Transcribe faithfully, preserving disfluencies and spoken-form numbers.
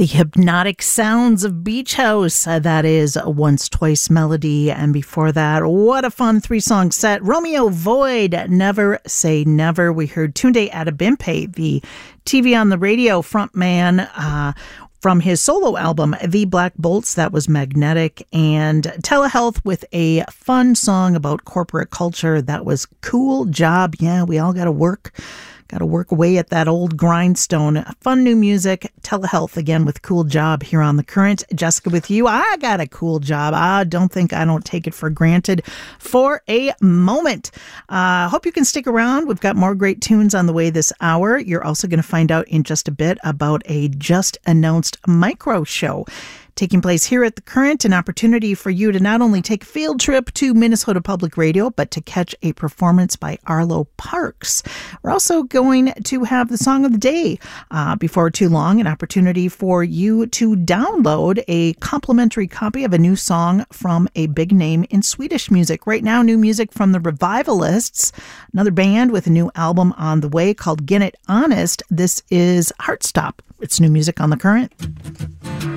The hypnotic sounds of Beach House. Uh, that is Once Twice Melody. And before that, what a fun three-song set. Romeo Void, Never Say Never. We heard Tunde Adebimpe, the T V on the Radio frontman, uh, from his solo album, The Black Bolts. That was Magnetic. And Telehealth with a fun song about corporate culture. That was Cool Job. Yeah, we all got to work. Got to work away at that old grindstone. Fun new music. Telehealth again with Cool Job here on The Current. Jessica with you. I got a cool job. I don't think I don't take it for granted for a moment. I uh, hope you can stick around. We've got more great tunes on the way this hour. You're also going to find out in just a bit about a just announced micro show taking place here at The Current, an opportunity for you to not only take a field trip to Minnesota Public Radio, but to catch a performance by Arlo Parks. We're also going to have the song of the day uh, before too long, an opportunity for you to download a complimentary copy of a new song from a big name in Swedish music. Right now, new music from the Revivalists, another band with a new album on the way called Get It Honest. This is Heartstop. It's new music on The Current.